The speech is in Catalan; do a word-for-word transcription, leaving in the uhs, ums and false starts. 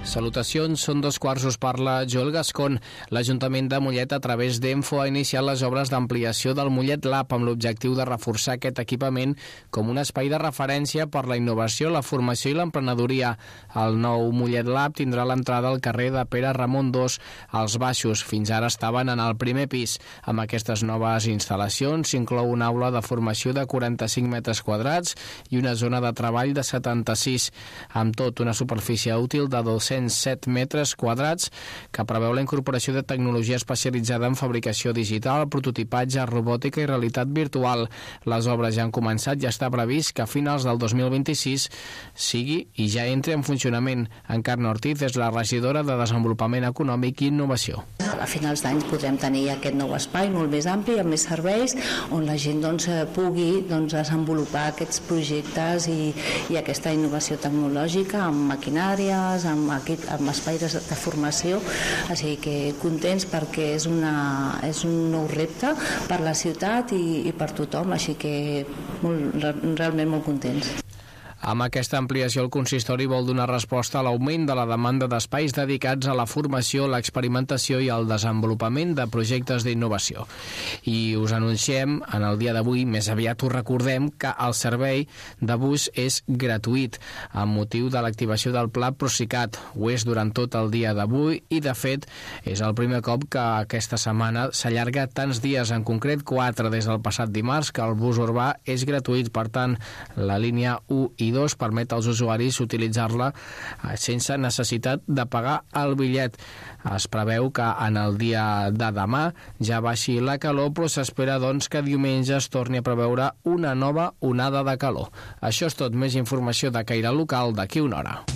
Salutacions, són dos quarts, us parla Joel Gascon. L'Ajuntament de Mollet, a través d'Enfo, ha iniciat les obres d'ampliació del Mollet Lab amb l'objectiu de reforçar aquest equipament com un espai de referència per la innovació, la formació i l'emprenedoria. El nou Mollet Lab tindrà l'entrada al carrer de Pere Ramon dos, als baixos. Fins ara estaven en el primer pis. Amb aquestes noves instal·lacions s'inclou una aula de formació de quaranta-cinc metres quadrats i una zona de treball de setanta-sis, amb tot una superfície útil de dos-cents set metres quadrats, que preveu la incorporació de tecnologia especialitzada en fabricació digital, prototipatge, robòtica i realitat virtual. Les obres ja han començat i està previst que a finals del dos mil vint-i-sis sigui i ja entri en funcionament. Encarna Ortiz és la regidora de Desenvolupament Econòmic i Innovació. A finals d'any podrem tenir aquest nou espai molt més ampli, amb més serveis, on la gent doncs, pugui doncs, desenvolupar aquests projectes i, i aquesta innovació tecnològica amb maquinàries, amb, amb espais de formació. Així que contents perquè és, una, és un nou repte per la ciutat i, i per tothom, així que molt, realment molt contents. Amb aquesta ampliació, el consistori vol donar resposta a l'augment de la demanda d'espais dedicats a la formació, l'experimentació i al desenvolupament de projectes d'innovació. I us anunciem, en el dia d'avui, més aviat us recordem, que el servei de bus és gratuït, amb motiu de l'activació del Pla Procicat. Ho és durant tot el dia d'avui i, de fet, és el primer cop que aquesta setmana s'allarga tants dies, en concret quatre, des del passat dimarts, que el bus urbà és gratuït. Per tant, la línia u i dos permet als usuaris utilitzar-la sense necessitat de pagar el bitllet. Es preveu que en el dia de demà ja baixi la calor, però s'espera doncs que diumenge es torni a preveure una nova onada de calor. Això és tot. Més informació de caire local d'aquí una hora.